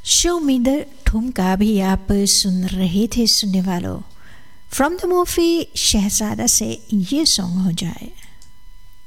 Show me the ठुमका भी आप सुन रहे थे सुनने वालों। फ्रॉम द मूवी शहजादा से ये सॉन्ग हो जाए।